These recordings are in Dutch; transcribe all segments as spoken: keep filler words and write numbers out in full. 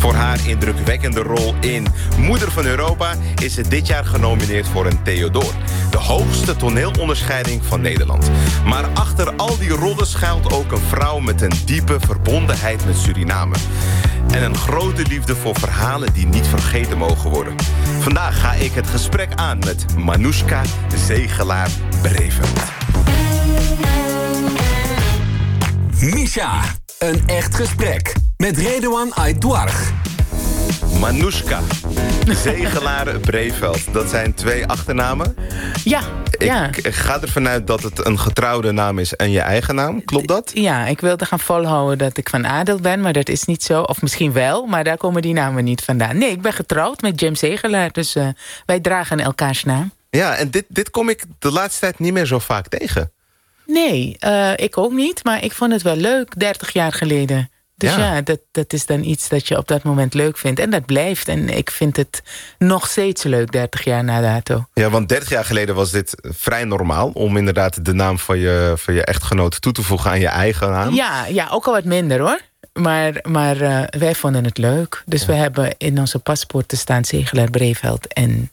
Voor haar indrukwekkende rol in Moeder van Europa is ze dit jaar genomineerd voor een Theodor. De hoogste toneelonderscheiding van Nederland. Maar achter al die rollen schuilt ook een vrouw met een diepe verbondenheid met Suriname. En een grote liefde voor verhalen die niet vergeten mogen worden. Vandaag ga ik het gesprek aan met Manoushka Zegelaar-Breveld. Misha, een echt gesprek met Redouan Aïdouarch. Manoushka Zegelaar-Breveld, dat zijn twee achternamen. Ja, ik ja. ga ervan uit dat het een getrouwde naam is en je eigen naam. Klopt dat? Ja, ik wilde gaan volhouden dat ik van adel ben, maar dat is niet zo. Of misschien wel, maar daar komen die namen niet vandaan. Nee, ik ben getrouwd met Jim Zegelaar, dus uh, wij dragen elkaars naam. Ja, en dit, dit kom ik de laatste tijd niet meer zo vaak tegen. Nee, uh, ik ook niet, maar ik vond het wel leuk, dertig jaar geleden. Dus ja, ja dat, dat is dan iets dat je op dat moment leuk vindt. En dat blijft. En ik vind het nog steeds leuk, dertig jaar na dato. Ja, want dertig jaar geleden was dit vrij normaal om inderdaad de naam van je, van je echtgenoot toe te voegen aan je eigen naam. Ja, ja, ook al wat minder hoor. Maar, maar uh, wij vonden het leuk. Dus ja. We hebben in onze paspoorten staan Zegelaar-Breveld en...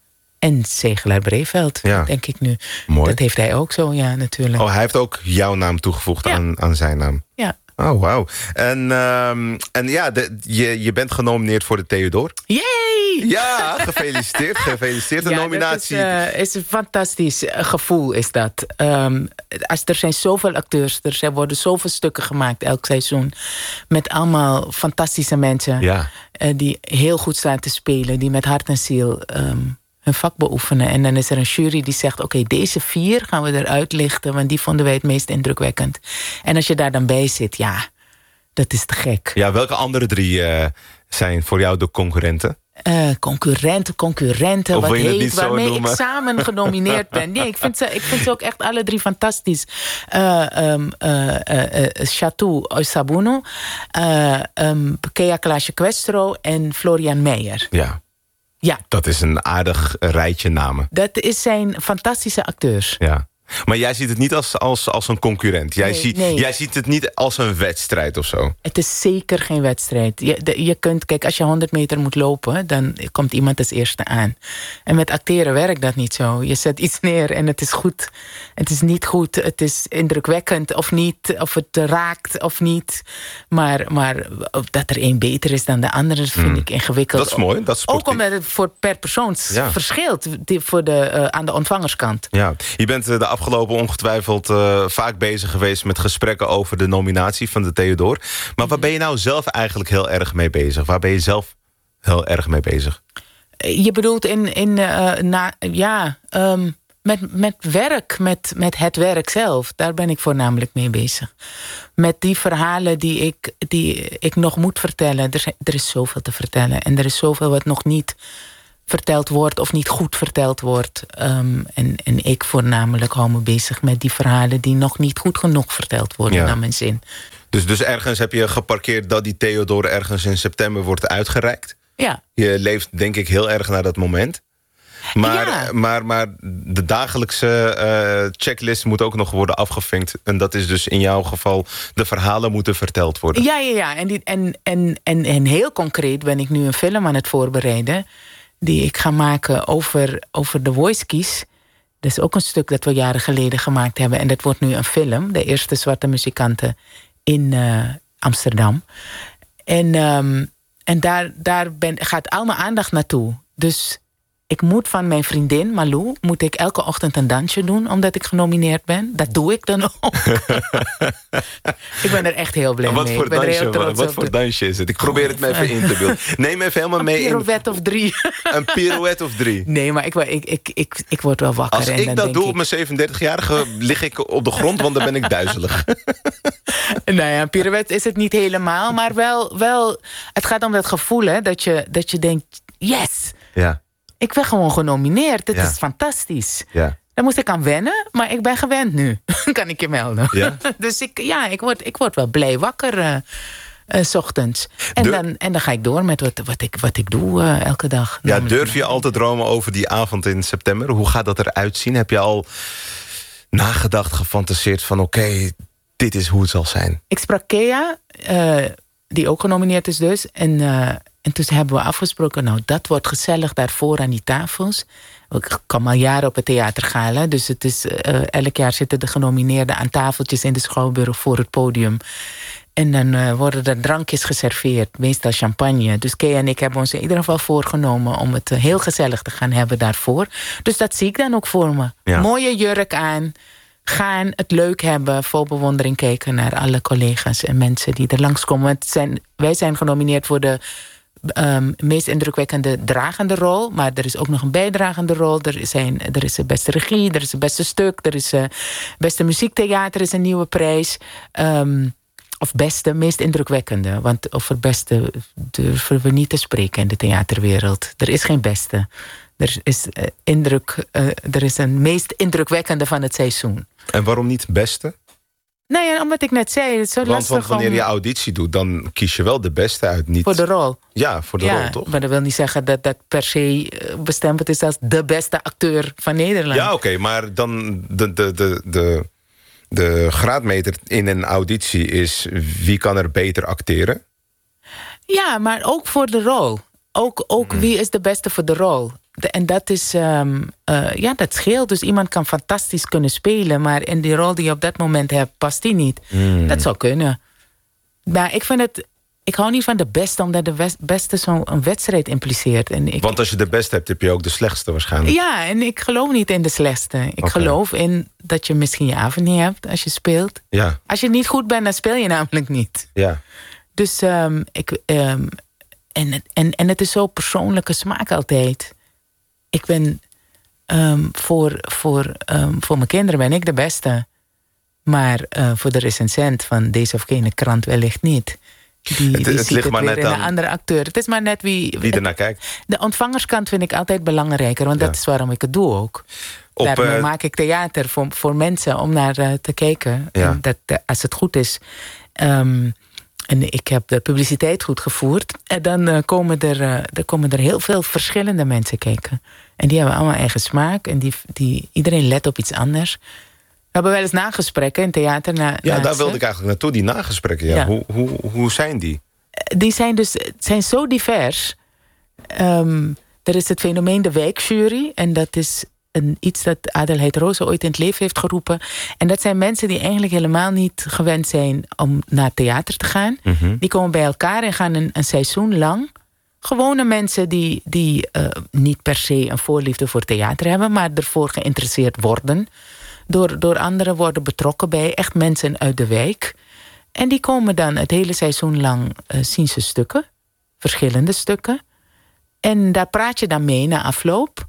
En Zegelaar-Breveld, ja. denk ik nu. Mooi. Dat heeft hij ook zo, ja, natuurlijk. Oh, hij heeft ook jouw naam toegevoegd ja. aan, aan zijn naam. Ja. Oh, wauw. En, um, en ja, de, je, je bent genomineerd voor de Theodor. Yay! Ja, gefeliciteerd. Gefeliciteerd. De ja, nominatie. Het is, uh, is een fantastisch gevoel, is dat. Um, als, er zijn zoveel acteurs, er worden zoveel stukken gemaakt elk seizoen. Met allemaal fantastische mensen. Ja. Uh, die heel goed staan te spelen. Die met hart en ziel... Um, hun vak beoefenen. En dan is er een jury die zegt... oké, okay, deze vier gaan we eruit lichten... want die vonden wij het meest indrukwekkend. En als je daar dan bij zit, ja, dat is te gek. Ja, welke andere drie uh, zijn voor jou de concurrenten? Uh, concurrenten, concurrenten, of wat heet, waarmee ik samen genomineerd ben. Nee, ik vind, ze, ik vind ze ook echt alle drie fantastisch. Uh, um, uh, uh, uh, Chateau Osabuno, uh, um, Kea Klaasje Questro en Florian Meijer. Ja. Ja. Dat is een aardig rijtje namen. Dat is zijn fantastische acteurs. Ja. Maar jij ziet het niet als, als, als een concurrent. Jij, nee, ziet, nee. jij ziet het niet als een wedstrijd of zo. Het is zeker geen wedstrijd. Je, de, je kunt, kijk, als je honderd meter moet lopen... dan komt iemand als eerste aan. En met acteren werkt dat niet zo. Je zet iets neer en het is goed. Het is niet goed. Het is indrukwekkend of niet. Of het raakt of niet. Maar, maar dat er één beter is dan de andere... vind hmm. ik ingewikkeld. Dat is mooi. Dat is ook omdat het voor per persoon ja. verschilt. Die, voor de, uh, aan de ontvangerskant. Ja, je bent de afgelopen ongetwijfeld uh, vaak bezig geweest... met gesprekken over de nominatie van de Theodor. Maar waar ben je nou zelf eigenlijk heel erg mee bezig? Waar ben je zelf heel erg mee bezig? Je bedoelt in... in uh, na, ja, um, met, met werk, met, met het werk zelf. Daar ben ik voornamelijk mee bezig. Met die verhalen die ik, die ik nog moet vertellen. Er, zijn, er is zoveel te vertellen. En er is zoveel wat nog niet... verteld wordt of niet goed verteld wordt. Um, en, en ik voornamelijk hou me bezig met die verhalen... die nog niet goed genoeg verteld worden, ja. naar mijn zin. Dus, dus ergens heb je geparkeerd dat die Theodor ergens in september wordt uitgereikt? Ja. Je leeft denk ik heel erg naar dat moment. Maar, ja. maar, maar de dagelijkse uh, checklist moet ook nog worden afgevinkt. En dat is dus in jouw geval... de verhalen moeten verteld worden. Ja, ja, ja. En, die, en, en, en, en heel concreet ben ik nu een film aan het voorbereiden... die ik ga maken over, over de Voice Keys. Dat is ook een stuk dat we jaren geleden gemaakt hebben. En dat wordt nu een film. De eerste zwarte muzikanten in uh, Amsterdam. En, um, en daar, daar ben, gaat al mijn aandacht naartoe. Dus ik moet van mijn vriendin Malou... moet ik elke ochtend een dansje doen... omdat ik genomineerd ben. Dat doe ik dan ook. Ik ben er echt heel blij wat mee. Voor ik ben dansje, er heel trots wat op voor de... dansje is het? Ik probeer het me even in te beelden. Neem even helemaal een mee in... Een pirouette of drie. Een pirouette of drie? Nee, maar ik, ik, ik, ik, ik word wel wakker. Als en ik dan dat denk doe ik... op mijn zevenendertigjarige... lig ik op de grond, want dan ben ik duizelig. Nou ja, een pirouette is het niet helemaal. Maar wel, wel het gaat om dat gevoel, hè, dat je, dat je denkt... Yes! Ja. Ik ben gewoon genomineerd. Dit ja. is fantastisch. Ja. Daar moest ik aan wennen, maar ik ben gewend nu. Kan ik je melden. Ja? Dus ik, ja, ik, word, ik word wel blij wakker uh, uh, 's ochtends. En, de... dan, en dan ga ik door met wat, wat, ik, wat ik doe uh, elke dag. Ja, durf je al te dromen over die avond in september? Hoe gaat dat eruit zien? Heb je al nagedacht, gefantaseerd van... oké, okay, dit is hoe het zal zijn? Ik sprak Kea... Uh, die ook genomineerd is dus. En, uh, en toen hebben we afgesproken, nou, dat wordt gezellig daarvoor aan die tafels. Ik kom al jaren op het theatergala. Dus het is, uh, elk jaar zitten de genomineerden aan tafeltjes in de Schouwburg voor het podium. En dan uh, worden er drankjes geserveerd, meestal champagne. Dus Kay en ik hebben ons in ieder geval voorgenomen om het uh, heel gezellig te gaan hebben daarvoor. Dus dat zie ik dan ook voor me. Ja. Mooie jurk aan, gaan, het leuk hebben, vol bewondering kijken naar alle collega's en mensen die er langskomen. Want het zijn, wij zijn genomineerd voor de um, meest indrukwekkende dragende rol. Maar er is ook nog een bijdragende rol. Er, zijn, er is de beste regie, er is het beste stuk, er is het beste muziektheater, is een nieuwe prijs. Um, Of beste, meest indrukwekkende. Want over beste durven we niet te spreken in de theaterwereld. Er is geen beste. Er is, uh, indruk, uh, er is een meest indrukwekkende van het seizoen. En waarom niet beste? Nou ja, omdat ik net zei, het is zo want, lastig want wanneer om... je auditie doet, dan kies je wel de beste uit. Niet... Voor de rol. Ja, voor de ja, rol, toch? Maar dat wil niet zeggen dat dat per se bestempeld is als de beste acteur van Nederland. Ja, oké, okay, maar dan de... de, de, de... De graadmeter in een auditie is wie kan er beter acteren? Ja, maar ook voor de rol. Ook, ook mm. wie is de beste voor de rol? De, en dat is, um, uh, ja, dat scheelt. Dus iemand kan fantastisch kunnen spelen, maar in die rol die je op dat moment hebt, past die niet. Mm. Dat zou kunnen. Maar ik vind het... Ik hou niet van de beste, omdat de beste zo'n wedstrijd impliceert. En ik, Want als je de beste hebt, heb je ook de slechtste waarschijnlijk. Ja, en ik geloof niet in de slechtste. Ik okay. geloof in dat je misschien je avond niet hebt als je speelt. Ja. Als je niet goed bent, dan speel je namelijk niet. Ja. Dus um, ik... Um, en, en, en het is zo persoonlijke smaak altijd. Ik ben... Um, voor, voor, um, voor mijn kinderen ben ik de beste. Maar uh, voor de recensent van deze of gene krant wellicht niet. Die, het, die het ligt het maar net aan een andere acteur. Het is maar net wie... Wie ernaar kijkt. De ontvangerskant vind ik altijd belangrijker. Want ja. dat is waarom ik het doe ook. Op, Daarmee uh, maak ik theater voor, voor mensen om naar uh, te kijken. Ja. En dat, uh, als het goed is... Um, en ik heb de publiciteit goed gevoerd. En dan uh, komen, er, uh, er komen er heel veel verschillende mensen kijken. En die hebben allemaal eigen smaak. En die, die, iedereen let op iets anders. We hebben wel eens nagesprekken in theater. Na, ja, daar wilde ik eigenlijk naartoe, die nagesprekken. Ja. Ja. Hoe, hoe, hoe zijn die? Die zijn dus zijn zo divers. Um, er is het fenomeen de wijkjury. En dat is een, iets dat Adelheid Roze ooit in het leven heeft geroepen. En dat zijn mensen die eigenlijk helemaal niet gewend zijn om naar theater te gaan. Mm-hmm. Die komen bij elkaar en gaan een, een seizoen lang. Gewone mensen die, die uh, niet per se een voorliefde voor theater hebben, maar ervoor geïnteresseerd worden. Door, door anderen worden betrokken bij, echt mensen uit de wijk. En die komen dan het hele seizoen lang, uh, zien ze stukken. Verschillende stukken. En daar praat je dan mee na afloop.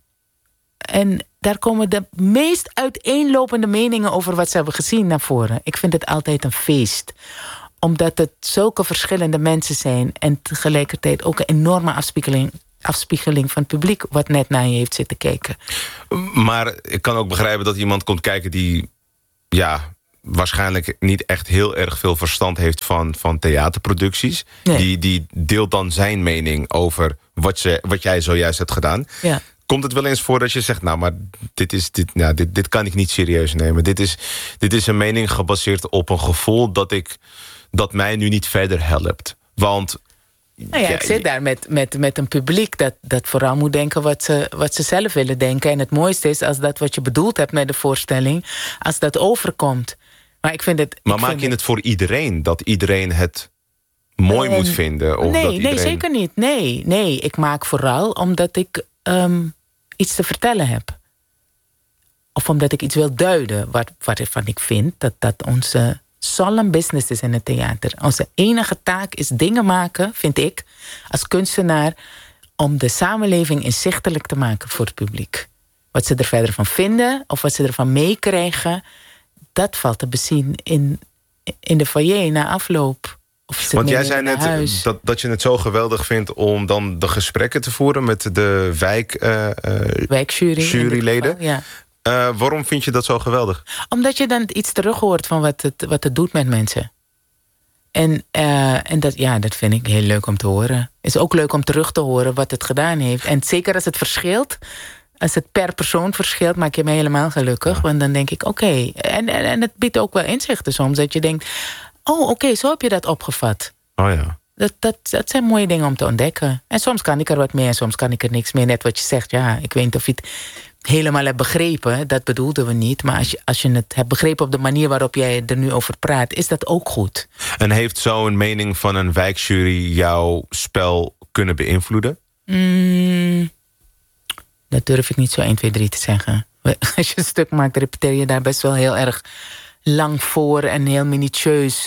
En daar komen de meest uiteenlopende meningen over wat ze hebben gezien naar voren. Ik vind het altijd een feest. Omdat het zulke verschillende mensen zijn. En tegelijkertijd ook een enorme afspiegeling, afspiegeling van het publiek wat net naar je heeft zitten kijken. Maar ik kan ook begrijpen dat iemand komt kijken die... ja, waarschijnlijk niet echt heel erg veel verstand heeft van, van theaterproducties. Nee. Die, die deelt dan zijn mening over wat, je, wat jij zojuist hebt gedaan. Ja. Komt het wel eens voor dat je zegt, nou, maar dit, is, dit, nou, dit, dit kan ik niet serieus nemen. Dit is, dit is een mening gebaseerd op een gevoel dat, ik, dat mij nu niet verder helpt. Want... Nou ja, ja, ik zit daar met, met, met een publiek dat, dat vooral moet denken wat ze, wat ze zelf willen denken. En het mooiste is als dat wat je bedoeld hebt met de voorstelling, als dat overkomt. Maar ik vind het... Maar ik maak vind je het voor iedereen? Dat iedereen het mooi uh, moet vinden? Of nee, dat iedereen... nee, zeker niet. Nee, nee, ik maak vooral omdat ik um, iets te vertellen heb. Of omdat ik iets wil duiden. Wat, waarvan ik vind dat dat onze solemn business is in het theater. Onze enige taak is dingen maken, vind ik, als kunstenaar, om de samenleving inzichtelijk te maken voor het publiek. Wat ze er verder van vinden, of wat ze ervan meekrijgen, dat valt te bezien in, in de foyer na afloop. Of Want jij zei net dat, dat je het zo geweldig vindt om dan de gesprekken te voeren met de wijk, uh, wijkjury, juryleden. Ja. Uh, waarom vind je dat zo geweldig? Omdat je dan iets terug hoort van wat het, wat het doet met mensen. En, uh, en dat, ja, dat vind ik heel leuk om te horen. Het is ook leuk om terug te horen wat het gedaan heeft. En zeker als het verschilt, als het per persoon verschilt, maak je me helemaal gelukkig. Ja. Want dan denk ik, oké. Okay. En, en, en het biedt ook wel inzichten soms. Dat je denkt, oh, oké, okay, zo heb je dat opgevat. Oh ja. Dat, dat, dat zijn mooie dingen om te ontdekken. En soms kan ik er wat mee en soms kan ik er niks mee. Net wat je zegt, ja, ik weet niet of je het helemaal hebt begrepen. Dat bedoelden we niet. Maar als je, als je het hebt begrepen op de manier waarop jij er nu over praat, is dat ook goed. En heeft zo'n mening van een wijkjury jouw spel kunnen beïnvloeden? Mm, dat durf ik niet zo één, twee, drie te zeggen. Als je een stuk maakt, repeteer je daar best wel heel erg lang voor en heel minutieus.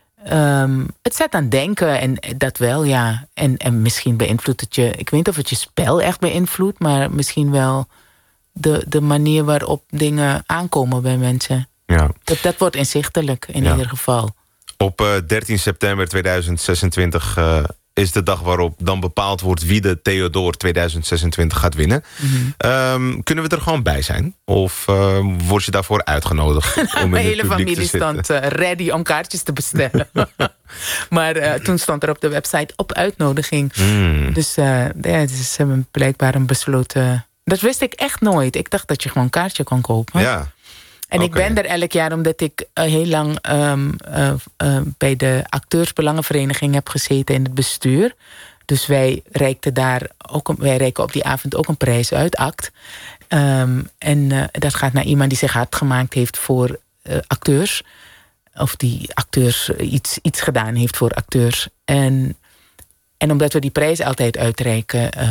Um, het zet aan denken en dat wel, ja. En, en misschien beïnvloedt het je... Ik weet niet of het je spel echt beïnvloedt, maar misschien wel de, de manier waarop dingen aankomen bij mensen. Ja. Dat, dat wordt inzichtelijk in ja. ieder geval. Op uh, dertien september tweeduizend zesentwintig uh, is de dag waarop dan bepaald wordt wie de Theodoor tweeduizend zesentwintig gaat winnen. Mm-hmm. Um, kunnen we er gewoon bij zijn? Of uh, word je daarvoor uitgenodigd? Nou, om mijn hele familie stond uh, ready om kaartjes te bestellen. Maar uh, toen stond er op de website op uitnodiging. Mm. Dus uh, ja, het is uh, blijkbaar een besloten... Dat wist ik echt nooit. Ik dacht dat je gewoon een kaartje kon kopen. Ja. En okay. ik ben er elk jaar omdat ik uh, heel lang um, uh, uh, bij de Acteursbelangenvereniging heb gezeten in het bestuur. Dus wij reikten daar ook, wij reiken op die avond ook een prijs uit, ACT. Um, en uh, dat gaat naar iemand die zich hard gemaakt heeft voor uh, acteurs. Of die acteurs uh, iets, iets gedaan heeft voor acteurs. En, en omdat we die prijs altijd uitreiken... Uh,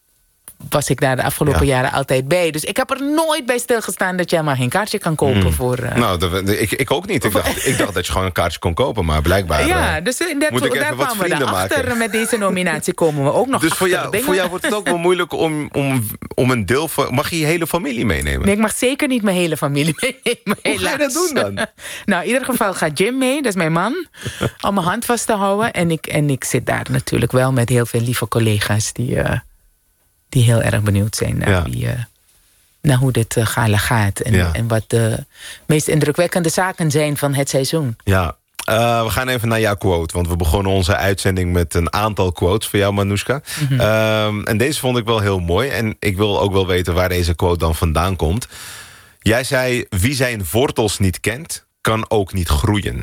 was ik daar de afgelopen ja. jaren altijd bij. Dus ik heb er nooit bij stilgestaan dat jij maar geen kaartje kan kopen mm. voor... Uh... Nou, de, de, ik, ik ook niet. Ik dacht, ik dacht dat je gewoon een kaartje kon kopen, maar blijkbaar... Ja, uh, dus dat, moet ik daar kwamen we daarachter. Maken. Met deze nominatie komen we ook nog dus voor jou, voor jou wordt het ook wel moeilijk om, om, om een deel van... Mag je je hele familie meenemen? Nee, ik mag zeker niet mijn hele familie meenemen. Hoe ga je dat doen dan? Nou, in ieder geval gaat Jim mee, dat is mijn man. Om mijn hand vast te houden. En ik, en ik zit daar natuurlijk wel met heel veel lieve collega's die... Uh, die heel erg benieuwd zijn naar, ja. wie, uh, naar hoe dit uh, gala gaat. En, ja. en wat de meest indrukwekkende zaken zijn van het seizoen. Ja, uh, we gaan even naar jouw quote. Want we begonnen onze uitzending met een aantal quotes voor jou, Manoushka. Mm-hmm. Um, en deze vond ik wel heel mooi. En ik wil ook wel weten waar deze quote dan vandaan komt. Jij zei, wie zijn wortels niet kent, kan ook niet groeien.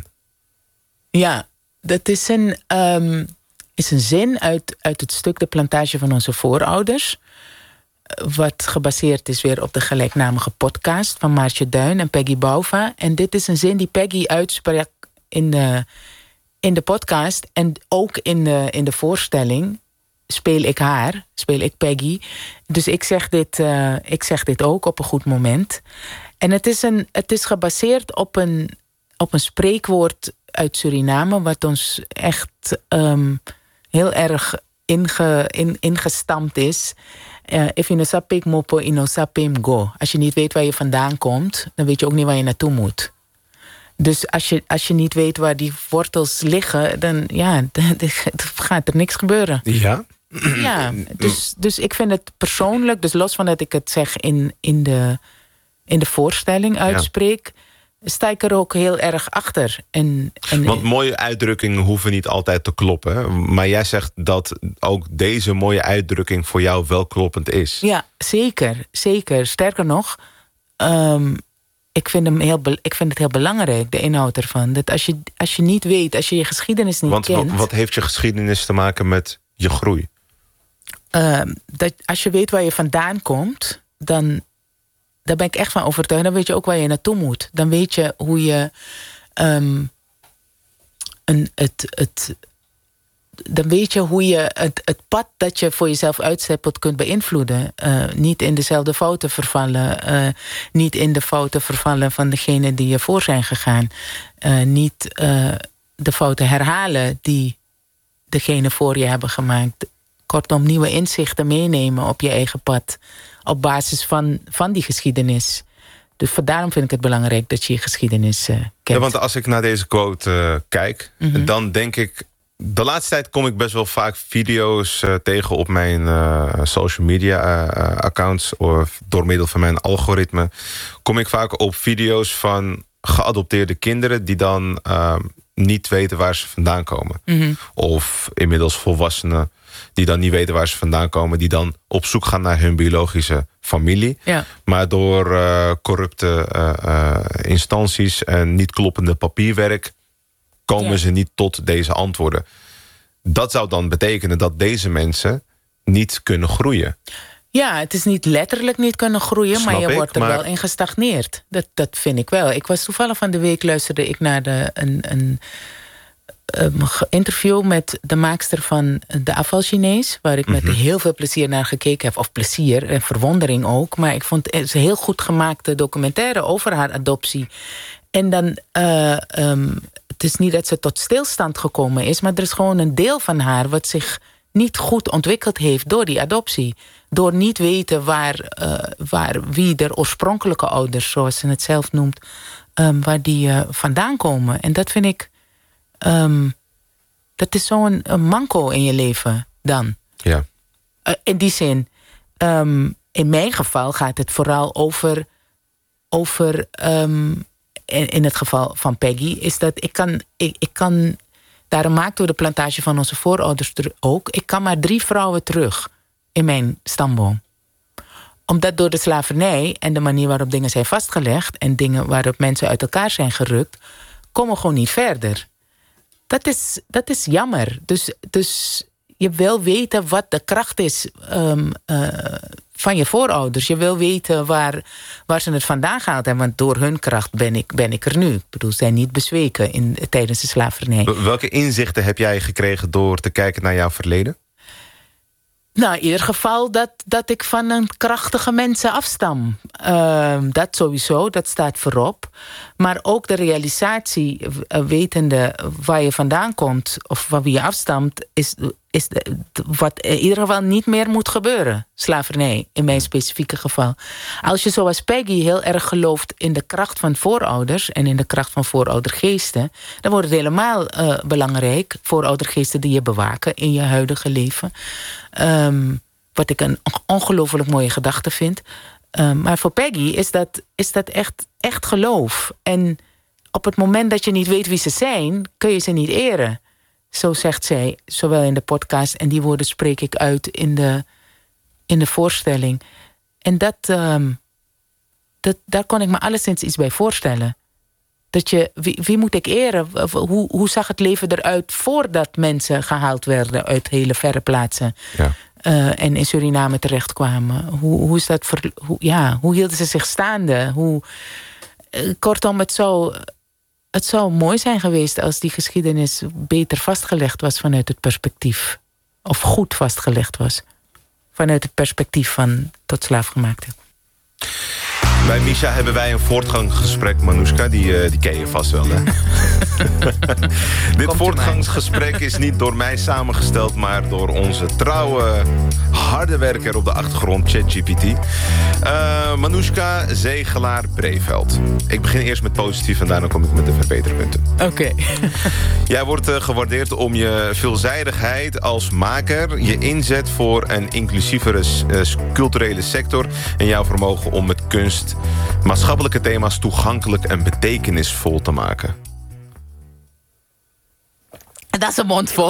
Ja, dat is een... Um, is een zin uit, uit het stuk De Plantage van onze voorouders. Wat gebaseerd is weer op de gelijknamige podcast van Maartje Duin en Peggy Bouva. En dit is een zin die Peggy uitsprak in de, in de podcast. En ook in de, in de voorstelling speel ik haar, speel ik Peggy. Dus ik zeg dit, uh, ik zeg dit ook op een goed moment. En het is, een, het is gebaseerd op een, op een spreekwoord uit Suriname, wat ons echt... Um, heel erg inge, in, ingestampt is. Uh, if you no sapik mopo, you no sapim go. Als je niet weet waar je vandaan komt, dan weet je ook niet waar je naartoe moet. Dus als je, als je niet weet waar die wortels liggen, dan, ja, dan, dan gaat er niks gebeuren. Ja? Ja, dus, dus ik vind het persoonlijk, dus los van dat ik het zeg in, in, de, in de voorstelling uitspreek... Ja. sta ik er ook heel erg achter. En, en, Want mooie uitdrukkingen hoeven niet altijd te kloppen. Maar jij zegt dat ook deze mooie uitdrukking voor jou wel kloppend is. Ja, zeker. zeker. Sterker nog, um, ik, vind hem heel be- ik vind het heel belangrijk, de inhoud ervan. Dat als je, als je niet weet, als je je geschiedenis niet Want, kent... Want wat heeft je geschiedenis te maken met je groei? Uh, dat als je weet waar je vandaan komt, dan... Daar ben ik echt van overtuigd. Dan weet je ook waar je naartoe moet. Dan weet je hoe je... Um, een, het, het, dan weet je hoe je het, het pad dat je voor jezelf uitstippelt kunt beïnvloeden. Uh, niet in dezelfde fouten vervallen. Uh, niet in de fouten vervallen van degenen die je voor zijn gegaan. Uh, niet uh, de fouten herhalen die degenen voor je hebben gemaakt. Kortom, nieuwe inzichten meenemen op je eigen pad. Op basis van, van die geschiedenis. Dus daarom vind ik het belangrijk dat je je geschiedenis uh, kent. Ja, want als ik naar deze quote uh, kijk, mm-hmm. dan denk ik... De laatste tijd kom ik best wel vaak video's uh, tegen op mijn uh, social media uh, accounts. Of door middel van mijn algoritme. Kom ik vaak op video's van geadopteerde kinderen die dan uh, niet weten waar ze vandaan komen. Mm-hmm. Of inmiddels volwassenen die dan niet weten waar ze vandaan komen, die dan op zoek gaan naar hun biologische familie. Ja. Maar door uh, corrupte uh, uh, instanties en niet kloppende papierwerk komen ja. ze niet tot deze antwoorden. dat zou dan betekenen dat deze mensen niet kunnen groeien. Ja, het is niet letterlijk niet kunnen groeien, Snap maar je ik, wordt er maar... wel in gestagneerd. Dat, dat vind ik wel. Ik was toevallig van de week luisterde ik naar de, een, een, een interview met de maakster van de afvalchinees, waar ik met mm-hmm. heel veel plezier naar gekeken heb. Of plezier en verwondering ook. Maar ik vond het een heel goed gemaakte documentaire over haar adoptie. En dan, uh, um, het is niet dat ze tot stilstand gekomen is, maar er is gewoon een deel van haar wat zich niet goed ontwikkeld heeft door die adoptie. Door niet weten waar, uh, waar wie de oorspronkelijke ouders, zoals ze het zelf noemt, um, waar die uh, vandaan komen. En dat vind ik, um, dat is zo'n een manco in je leven dan. Ja. Uh, in die zin, um, in mijn geval gaat het vooral over, over um, in, in het geval van Peggy, is dat ik kan, ik, ik kan, daarom maakten we de plantage van onze voorouders ook, ik kan maar drie vrouwen terug in mijn stamboom. Omdat door de slavernij en de manier waarop dingen zijn vastgelegd en dingen waarop mensen uit elkaar zijn gerukt, komen we gewoon niet verder. Dat is, dat is jammer. Dus, dus je wil weten wat de kracht is um, uh, van je voorouders. Je wil weten waar, waar ze het vandaan gehaald hebben. Want door hun kracht ben ik, ben ik er nu. Ik bedoel, ze zijn niet bezweken in, tijdens de slavernij. Welke inzichten heb jij gekregen door te kijken naar jouw verleden? Nou, in ieder geval dat, dat ik van een krachtige mensen afstam. Uh, dat sowieso, dat staat voorop. Maar ook de realisatie, uh, wetende waar je vandaan komt of van wie je afstamt, is, is de, wat in ieder geval niet meer moet gebeuren. Slavernij, in mijn specifieke geval. Als je zoals Peggy heel erg gelooft in de kracht van voorouders en in de kracht van vooroudergeesten, dan wordt het helemaal uh, belangrijk, vooroudergeesten die je bewaken in je huidige leven. Um, wat ik een ongelooflijk mooie gedachte vind. Um, maar voor Peggy is dat, is dat echt, echt geloof. En op het moment dat je niet weet wie ze zijn, kun je ze niet eren. Zo zegt zij, zowel in de podcast, en die woorden spreek ik uit in de, in de voorstelling. En dat, um, dat, daar kon ik me alleszins iets bij voorstellen. Dat je, wie, wie moet ik eren? Hoe, hoe zag het leven eruit voordat mensen gehaald werden uit hele verre plaatsen? Ja. Uh, en in Suriname terechtkwamen? Hoe, hoe, is dat ver, hoe, ja, hoe hielden ze zich staande? Hoe, uh, kortom, het zou, het zou mooi zijn geweest als die geschiedenis beter vastgelegd was vanuit het perspectief. Of goed vastgelegd was. Vanuit het perspectief van tot slaafgemaakte. Bij Misha hebben wij een voortgangsgesprek, Manoushka. Die, uh, die ken je vast wel, hè? Dit voortgangsgesprek is niet door mij samengesteld, maar door onze trouwe, harde werker op de achtergrond, ChatGPT. Uh, Manoushka Zegelaar-Breveld. Ik begin eerst met positief en daarna kom ik met de verbeterpunten. Oké. Okay. Jij wordt uh, gewaardeerd om je veelzijdigheid als maker, je inzet voor een inclusievere uh, culturele sector en jouw vermogen om met kunst maatschappelijke thema's toegankelijk en betekenisvol te maken. Dat is een mond vol.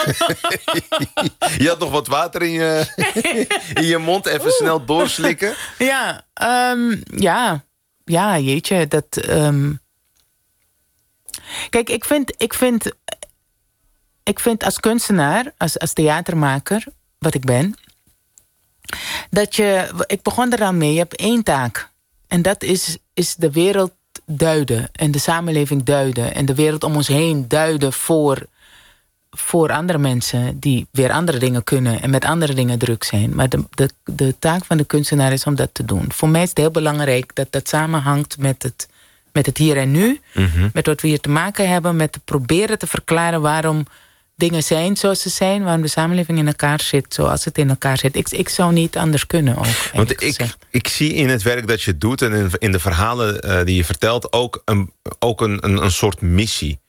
Je had nog wat water in je, in je mond. Even Oeh. snel doorslikken. Ja, um, ja. Ja, jeetje. Dat, um... Kijk, ik vind, ik, vind, ik vind als kunstenaar, als, als theatermaker, wat ik ben, dat je, ik begon eraan mee, je hebt één taak. En dat is, is de wereld duiden. En de samenleving duiden. En de wereld om ons heen duiden voor, voor andere mensen die weer andere dingen kunnen en met andere dingen druk zijn. Maar de, de, de taak van de kunstenaar is om dat te doen. Voor mij is het heel belangrijk dat dat samenhangt met het, met het hier en nu. Mm-hmm. Met wat we hier te maken hebben. Met te proberen te verklaren waarom dingen zijn zoals ze zijn, waarom de samenleving in elkaar zit zoals het in elkaar zit. Ik, ik zou niet anders kunnen ook. Want ik, ik zie in het werk dat je doet en in, in de verhalen uh, die je vertelt ook een, ook een, een, een soort missie.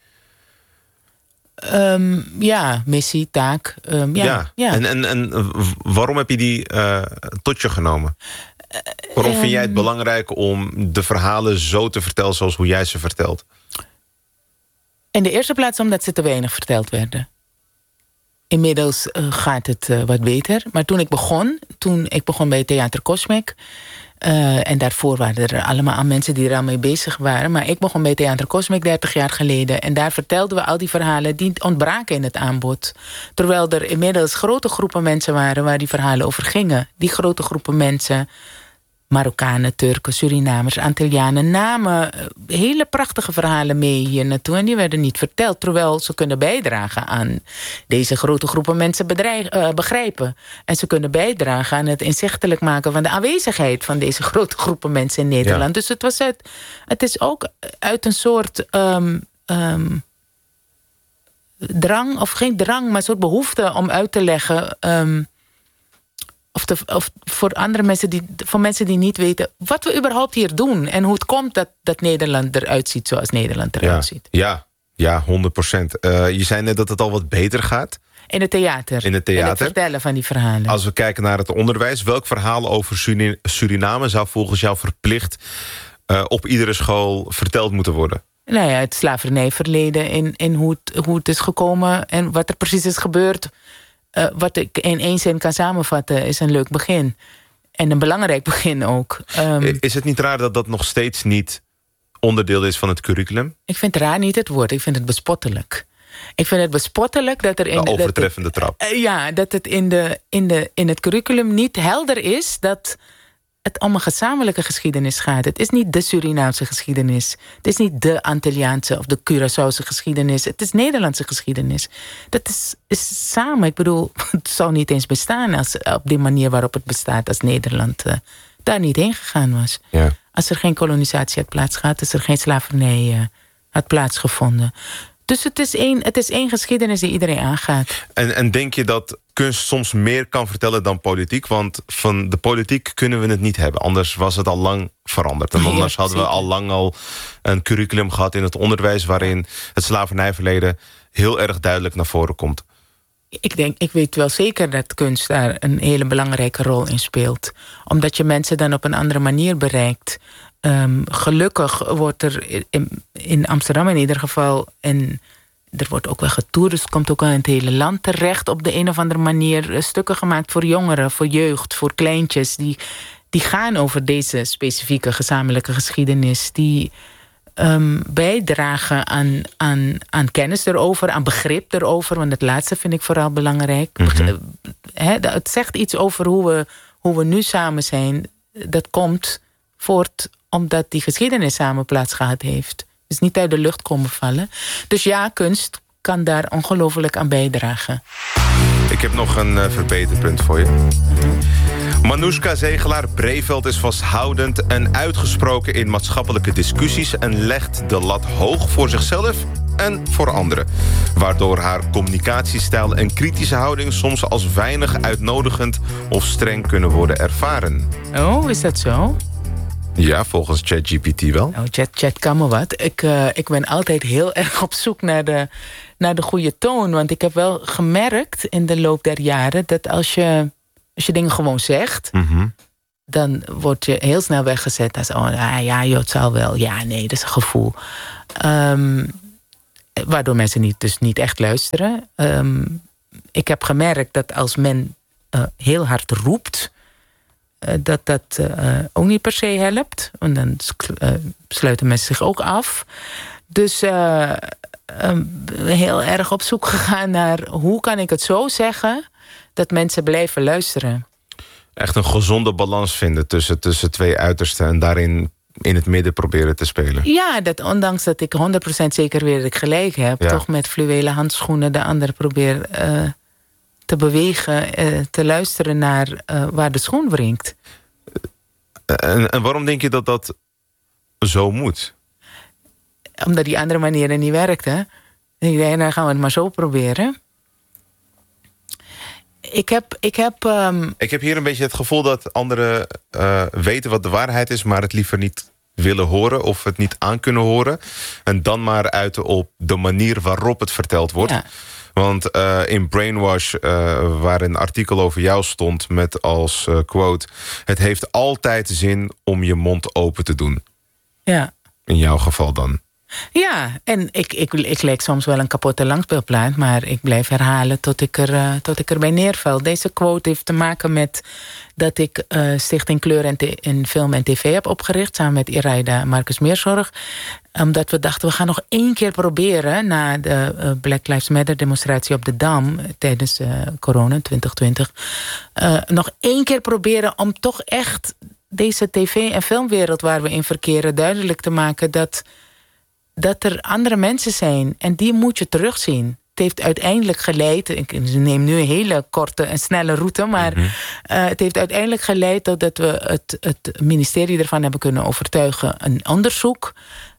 Um, ja, missie, taak. Um, ja, ja. ja. En, en, en waarom heb je die uh, tot je genomen? Waarom um, vind jij het belangrijk om de verhalen zo te vertellen zoals hoe jij ze vertelt? In de eerste plaats omdat ze te weinig verteld werden. inmiddels uh, gaat het uh, wat beter. Maar toen ik begon, toen ik begon bij Theater Cosmic... Uh, en daarvoor waren er allemaal aan mensen die er al mee bezig waren. Maar ik begon bij Theater Cosmic dertig jaar geleden. En daar vertelden we al die verhalen die ontbraken in het aanbod. Terwijl er inmiddels grote groepen mensen waren waar die verhalen over gingen. Die grote groepen mensen, Marokkanen, Turken, Surinamers, Antillianen, namen hele prachtige verhalen mee hier naartoe. En die werden niet verteld, terwijl ze kunnen bijdragen aan deze grote groepen mensen bedrijf, uh, begrijpen. En ze kunnen bijdragen aan het inzichtelijk maken van de aanwezigheid van deze grote groepen mensen in Nederland. Ja. Dus het was uit, het is ook uit een soort um, um, drang, of geen drang, maar een soort behoefte om uit te leggen. Um, Of, de, of voor andere mensen die, voor mensen die niet weten wat we überhaupt hier doen. En hoe het komt dat, dat Nederland eruit ziet zoals Nederland eruit ja, ziet. Ja, ja, honderd procent. Uh, je zei net dat het al wat beter gaat. In het theater. In het theater. In het vertellen van die verhalen. Als we kijken naar het onderwijs. Welk verhaal over Suriname zou volgens jou verplicht uh, op iedere school verteld moeten worden? Nou ja, het slavernijverleden. In, in hoe, het, hoe het is gekomen en wat er precies is gebeurd. Uh, wat ik in één zin kan samenvatten, is een leuk begin. En een belangrijk begin ook. Um, is het niet raar dat dat nog steeds niet onderdeel is van het curriculum? Ik vind raar niet het woord, ik vind het bespottelijk. Ik vind het bespottelijk dat er in... De overtreffende dat het, trap. Uh, ja, dat het in, de, in, de, in het curriculum niet helder is dat het om een gezamenlijke geschiedenis gaat. Het is niet de Surinaamse geschiedenis. Het is niet de Antilliaanse of de Curaçaose geschiedenis. Het is Nederlandse geschiedenis. Dat is, is samen. Ik bedoel, het zou niet eens bestaan als, op die manier waarop het bestaat als Nederland uh, daar niet heen gegaan was. Ja. Als er geen kolonisatie had plaatsgehad, als er geen slavernij uh, had plaatsgevonden. Dus het is één, het is één geschiedenis die iedereen aangaat. En, en denk je dat kunst soms meer kan vertellen dan politiek? Want van de politiek kunnen we het niet hebben. Anders was het al lang veranderd. En anders ja, hadden we al lang al een curriculum gehad in het onderwijs waarin het slavernijverleden heel erg duidelijk naar voren komt. Ik denk, ik weet wel zeker dat kunst daar een hele belangrijke rol in speelt. Omdat je mensen dan op een andere manier bereikt. Um, gelukkig wordt er in, in Amsterdam in ieder geval, en er wordt ook wel getoerd, dus het komt ook al in het hele land terecht op de een of andere manier stukken gemaakt voor jongeren, voor jeugd, voor kleintjes. Die, die gaan over deze specifieke gezamenlijke geschiedenis. Die um, bijdragen aan, aan, aan kennis erover, aan begrip erover. Want het laatste vind ik vooral belangrijk. Mm-hmm. He, het zegt iets over hoe we, hoe we nu samen zijn. Dat komt voort omdat die geschiedenis samen plaats gehad heeft. Dus niet uit de lucht komen vallen. Dus ja, kunst kan daar ongelooflijk aan bijdragen. Ik heb nog een uh, verbeterpunt voor je. Mm-hmm. Manoushka Zegelaar-Breveld is vasthoudend en uitgesproken in maatschappelijke discussies en legt de lat hoog voor zichzelf en voor anderen. Waardoor haar communicatiestijl en kritische houding soms als weinig uitnodigend of streng kunnen worden ervaren. Oh, is dat zo? Ja, volgens ChatGPT wel. Oh, Chat, Chat kan me wat. Ik, uh, ik ben altijd heel erg op zoek naar de, naar de goede toon. Want ik heb wel gemerkt in de loop der jaren dat als je, als je dingen gewoon zegt, mm-hmm. dan word je heel snel weggezet als, oh ja, ja joh, het zal wel. Ja, nee, dat is een gevoel. Um, waardoor mensen niet, dus niet echt luisteren. Um, ik heb gemerkt dat als men uh, heel hard roept, Uh, dat dat uh, ook niet per se helpt. Want dan uh, sluiten mensen zich ook af. Dus uh, uh, heel erg op zoek gegaan naar hoe kan ik het zo zeggen dat mensen blijven luisteren. Echt een gezonde balans vinden tussen, tussen twee uitersten en daarin in het midden proberen te spelen. Ja, dat ondanks dat ik honderd procent zeker weet dat ik gelijk heb, ja. toch met fluwelen handschoenen de ander probeer Uh, te bewegen, uh, te luisteren naar uh, waar de schoen wringt. En, en waarom denk je dat dat zo moet? Omdat die andere manieren niet werkten. Ik denk, nou gaan we het maar zo proberen. Ik heb... Ik heb, um... ik heb hier een beetje het gevoel dat anderen uh, weten wat de waarheid is, maar het liever niet willen horen of het niet aan kunnen horen. En dan maar uiten op de manier waarop het verteld wordt. Ja. Want uh, in Brainwash, uh, waar een artikel over jou stond met als uh, quote, het heeft altijd zin om je mond open te doen. Ja. In jouw geval dan. Ja, en ik, ik, ik lijk soms wel een kapotte langspeelplaat, maar ik blijf herhalen tot ik, er, uh, tot ik erbij neerval. Deze quote heeft te maken met dat ik uh, Stichting Kleur en, te, in Film en Tv heb opgericht, samen met Iraida en Marcus Meerzorg. Omdat we dachten, we gaan nog één keer proberen na de uh, Black Lives Matter demonstratie op de Dam tijdens uh, corona twintig twintig. Uh, nog één keer proberen om toch echt deze tv- en filmwereld waar we in verkeren duidelijk te maken dat, dat er andere mensen zijn. En die moet je terugzien. Het heeft uiteindelijk geleid, ik neem nu een hele korte en snelle route, maar mm-hmm. uh, het heeft uiteindelijk geleid totdat we het, het ministerie ervan hebben kunnen overtuigen een onderzoek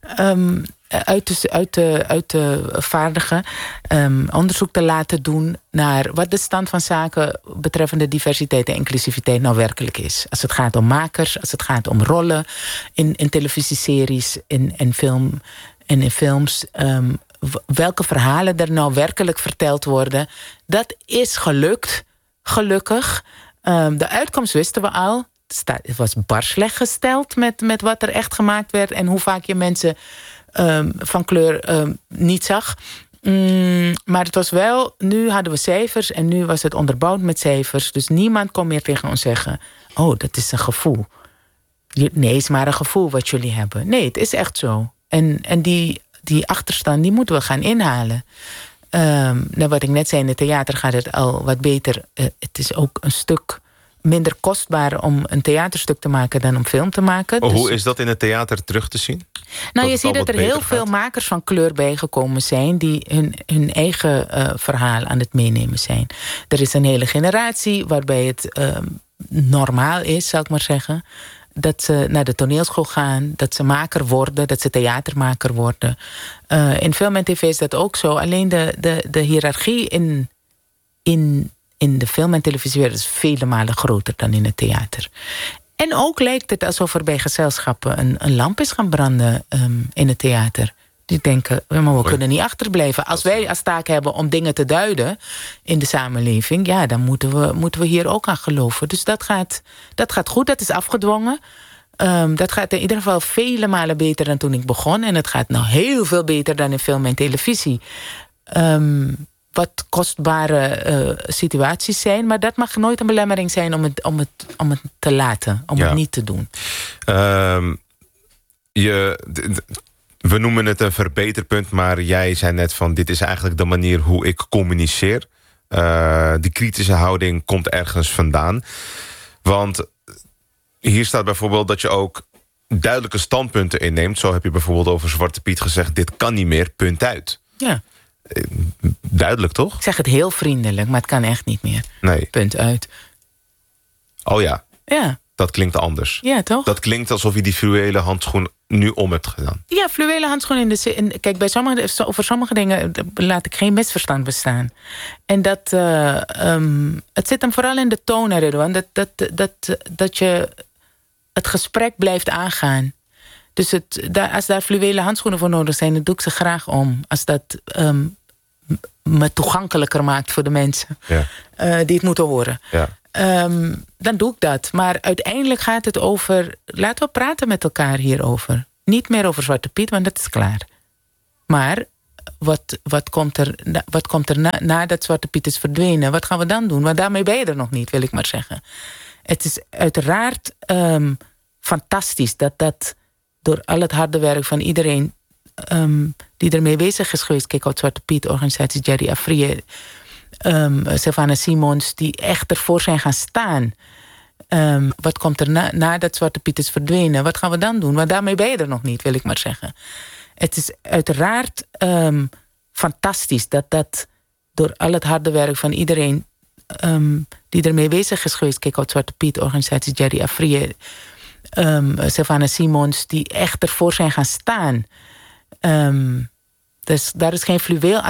um, uit, te, uit, te, uit te vaardigen, um, onderzoek te laten doen naar wat de stand van zaken betreffende diversiteit en inclusiviteit nou werkelijk is. Als het gaat om makers, als het gaat om rollen in, in televisieseries, in, in film en in films. Um, welke verhalen er nou werkelijk verteld worden. Dat is gelukt, gelukkig. Um, de uitkomst wisten we al. Het was bar slecht gesteld met, met wat er echt gemaakt werd en hoe vaak je mensen um, van kleur um, niet zag. Mm, maar het was wel, nu hadden we cijfers en nu was het onderbouwd met cijfers. Dus niemand kon meer tegen ons zeggen, oh, dat is een gevoel. Nee, het is maar een gevoel wat jullie hebben. Nee, het is echt zo. En, en die... Die achterstand, die moeten we gaan inhalen. Um, nou, wat ik net zei, in het theater gaat het al wat beter. Uh, het is ook een stuk minder kostbaar om een theaterstuk te maken dan om film te maken. Oh, dus, hoe is dat in het theater terug te zien? Nou, dat je ziet dat er heel gaat? veel makers van kleur bijgekomen zijn die hun, hun eigen uh, verhaal aan het meenemen zijn. Er is een hele generatie waarbij het uh, normaal is, zal ik maar zeggen, dat ze naar de toneelschool gaan, dat ze maker worden, dat ze theatermaker worden. Uh, in film en tv is dat ook zo. Alleen de, de, de hiërarchie in, in, in de film- en televisiewereld is vele malen groter dan in het theater. En ook lijkt het alsof er bij gezelschappen een, een lamp is gaan branden um, in het theater. Die denken, maar we kunnen niet achterblijven. Als wij als taak hebben om dingen te duiden in de samenleving, ja, dan moeten we, moeten we hier ook aan geloven. Dus dat gaat, dat gaat goed, dat is afgedwongen. Um, dat gaat in ieder geval vele malen beter dan toen ik begon. En het gaat nou heel veel beter dan in film en televisie. Um, wat kostbare uh, situaties zijn. Maar dat mag nooit een belemmering zijn om het, om het, om het te laten. Om ja. het niet te doen. Um, je... D- d- We noemen het een verbeterpunt, maar jij zei net van, dit is eigenlijk de manier hoe ik communiceer. Uh, die kritische houding komt ergens vandaan. Want hier staat bijvoorbeeld dat je ook duidelijke standpunten inneemt. Zo heb je bijvoorbeeld over Zwarte Piet gezegd, dit kan niet meer, punt uit. Ja. Duidelijk, toch? Ik zeg het heel vriendelijk, maar het kan echt niet meer. Nee. Punt uit. Oh ja. Ja. Dat klinkt anders. Ja, toch? Dat klinkt alsof je die fluwelen handschoen nu om hebt gedaan. Ja, fluwelen handschoen in de zin. Kijk, bij sommige, over sommige dingen laat ik geen misverstand bestaan. En dat uh, um, het zit hem vooral in de toon, Ridwan. Dat, dat, dat, dat je het gesprek blijft aangaan. Dus het, daar, als daar fluwelen handschoenen voor nodig zijn, dan doe ik ze graag om. Als dat um, me toegankelijker maakt voor de mensen ja. uh, die het moeten horen. Ja. Um, dan doe ik dat. Maar uiteindelijk gaat het over, laten we praten met elkaar hierover. Niet meer over Zwarte Piet, want dat is klaar. Maar wat, wat komt er, wat komt er na, nadat Zwarte Piet is verdwenen? Wat gaan we dan doen? Want daarmee ben je er nog niet, wil ik maar zeggen. Het is uiteraard um, fantastisch dat dat door al het harde werk van iedereen um, die ermee bezig is geweest. Kijk, uit Zwarte Piet, organisatie Jerry Afrië, Um, Sylvana Simons, die echt ervoor zijn gaan staan. Um, wat komt er na, nadat Zwarte Piet is verdwenen? Wat gaan we dan doen? Want daarmee ben je er nog niet, wil ik maar zeggen. Het is uiteraard um, fantastisch dat dat door al het harde werk van iedereen um, die ermee bezig is geweest. Kijk, uit Zwarte Piet, organisatie Jerry Afrië, um, Sylvana Simons, die echt ervoor zijn gaan staan. Um, dus daar is geen fluweel aan